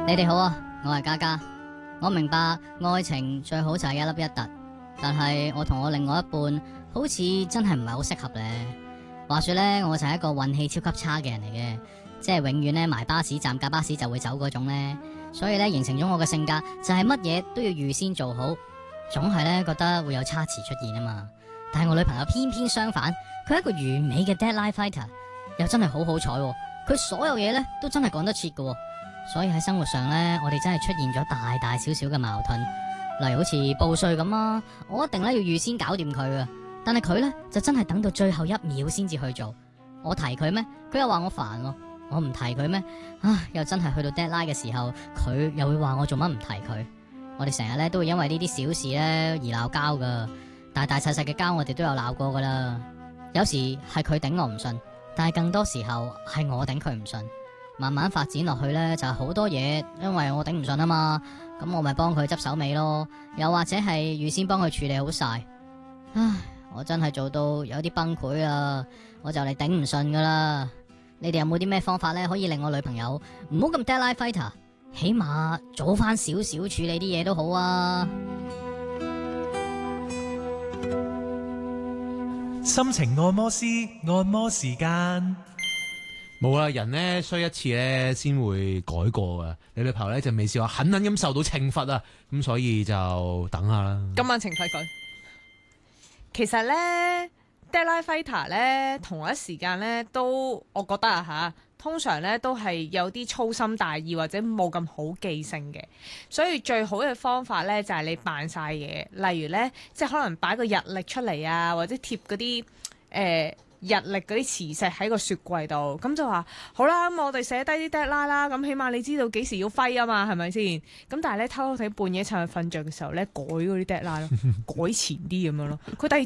你哋好啊，我係嘉嘉。我明白愛情最好就係一粒一突，但係我同我另外一半好似真係唔係好適合咧。話說咧，我就係一個運氣超級差嘅人嚟嘅，即係永遠咧埋巴士站架巴士就會走嗰種咧。所以咧形成咗我嘅性格就係乜嘢都要預先做好，總係咧覺得會有差池出現啊嘛。但係我女朋友偏偏相反，佢係一個完美嘅 deadline fighter， 又真係好好彩，佢所有嘢咧都真係講得切嘅。所以喺生活上咧，我哋真係出現咗大大小小嘅矛盾，例如好似報稅咁啊，我一定咧要預先搞掂佢嘅，但係佢咧就真係等到最後一秒先至去做。我提佢咩，佢又話我煩喎；我唔提佢咩，又真係去到 deadline 嘅時候，佢又會話我做乜唔提佢。我哋成日咧都會因為呢啲小事咧而鬧交噶，大大細細嘅交我哋都有鬧過噶啦。有時係佢頂我唔順，但係更多時候係我頂佢唔順。慢慢發展落去呢，就係好多嘢，因為我頂唔順啊嘛，咁我咪幫佢執手尾咯，又或者係預先幫佢處理好晒。唉，我真係做到有啲崩潰啦，我就嚟頂唔順噶啦。你哋有冇啲咩方法呢，可以令我女朋友唔好咁 deadline fighter， 起碼早翻少少處理啲嘢都好啊。 心情按摩師，按摩時間。 冇啦，人咧衰一次咧先會改過噶。你女朋友咧就未試過狠狠咁受到懲罰啊，咁所以就等下啦。 今晚懲罰佢。其實咧 deadline fighter 咧同一時間咧都，我覺得通常咧都係有啲粗心大意或者冇咁好記性嘅，所以最好嘅方法咧就係你扮晒嘢，例如咧即係可能擺個日曆出嚟啊，或者貼嗰啲日曆嗰啲磁石喺個雪櫃度，咁就話好啦，咁我哋寫低啲 deadline 啦，咁起碼你知道幾時要揮啊嘛，係咪先？咁但係咧偷偷睇半夜趁佢瞓着嘅時候咧改嗰啲 deadline 咯，改前啲咁樣咯，佢第二